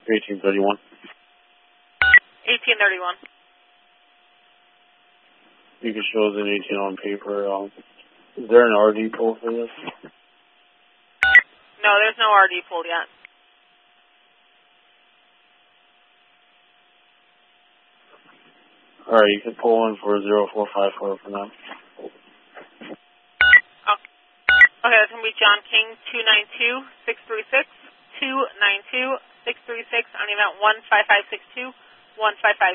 1831. 1831. You can show us an 18 on paper. Is there an RD pull for this? No, there's no RD pulled yet. Alright, you can pull one for 0454 for now. Okay, that's going to be John King, 292-636, 292-636 on event 15562, 15562.